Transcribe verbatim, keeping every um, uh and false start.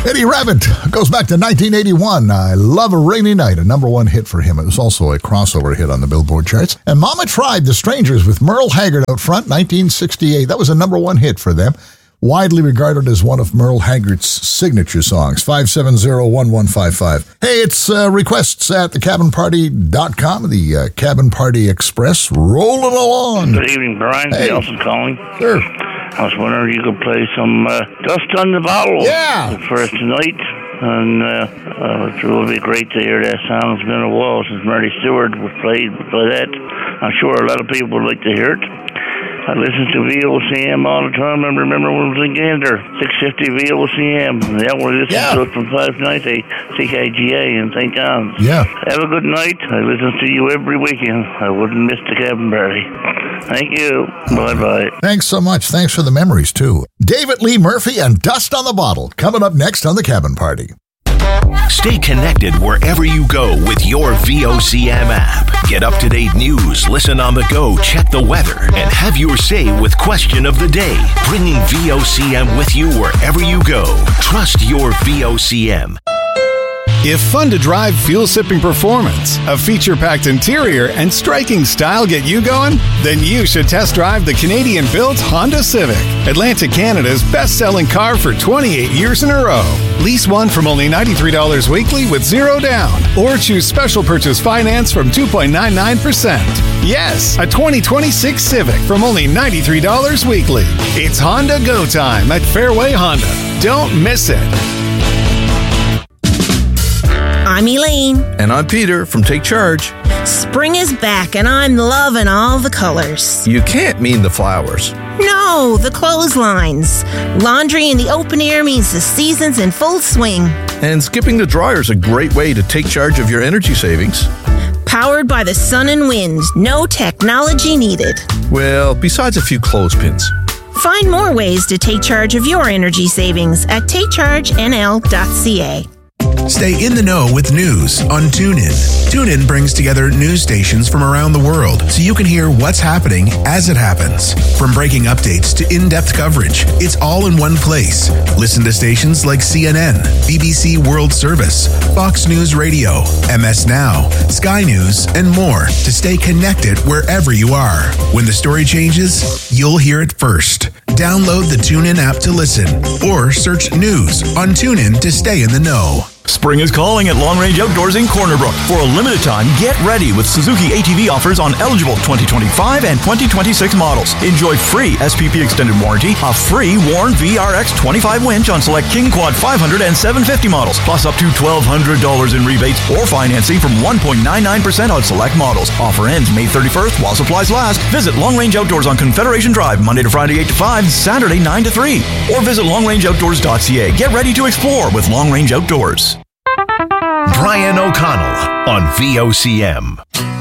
Eddie Rabbitt goes back to nineteen eighty-one. I Love a Rainy Night, a number one hit for him. It was also a crossover hit on the Billboard charts. And Mama Tried, The Strangers with Merle Haggard out front, nineteen sixty-eight. That was a number one hit for them. Widely regarded as one of Merle Haggard's signature songs. five seven zero, one one five five. Hey, it's uh, requests at the cabin party dot com, the uh, Cabin Party Express, rolling along. Good evening, Brian. Hey. Nelson calling. Sure. I was wondering if you could play some uh, Dust on the Bottle Yeah. for us tonight. And uh, uh, it would be great to hear that song. It's been a while since Marty Stewart was played by that. I'm sure a lot of people would like to hear it. I listen to V O C M all the time. I remember when I was in Gander, six fifty V O C M. Yeah, we listen Yeah. to it from five ninety C K G A in Saint John's. Yeah. Have a good night. I listen to you every weekend. I wouldn't miss the cabin party. Thank you. Bye-bye. Thanks so much. Thanks for the memories, too. David Lee Murphy and Dust on the Bottle coming up next on the Cabin Party. Stay connected wherever you go with your V O C M app. Get up-to-date news, listen on the go, check the weather, and have your say with Question of the Day. Bringing V O C M with you wherever you go. Trust your V O C M. If fun to drive, fuel-sipping performance, a feature-packed interior, and striking style get you going, then you should test drive the Canadian-built Honda Civic, Atlantic Canada's best-selling car for twenty-eight years in a row. Lease one from only ninety-three dollars weekly with zero down, or choose special purchase finance from two point nine nine percent. Yes, a twenty twenty-six Civic from only ninety-three dollars weekly. It's Honda Go Time at Fairway Honda. Don't miss it. I'm Elaine. And I'm Peter from Take Charge. Spring is back and I'm loving all the colors. You can't mean the flowers. No, the clotheslines. Laundry in the open air means the season's in full swing. And skipping the dryer is a great way to take charge of your energy savings. Powered by the sun and wind. No technology needed. Well, besides a few clothespins. Find more ways to take charge of your energy savings at take charge N L dot C A. Stay in the know with news on TuneIn. TuneIn brings together news stations from around the world so you can hear what's happening as it happens. From breaking updates to in-depth coverage, it's all in one place. Listen to stations like C N N, B B C World Service, Fox News Radio, M S Now, Sky News, and more to stay connected wherever you are. When the story changes, you'll hear it first. Download the TuneIn app to listen or search news on TuneIn to stay in the know. Spring is calling at Long Range Outdoors in Corner Brook. For a limited time, get ready with Suzuki A T V offers on eligible twenty twenty-five and twenty twenty-six models. Enjoy free S P P extended warranty, a free Warn V R X twenty-five winch on select King Quad five hundred and seven fifty models, plus up to twelve hundred dollars in rebates or financing from one point nine nine percent on select models. Offer ends May thirty-first while supplies last. Visit Long Range Outdoors on Confederation Drive, Monday to Friday eight to five, Saturday nine to three. Or visit long range outdoors dot c a. Get ready to explore with Long Range Outdoors. Brian O'Connell on V O C M.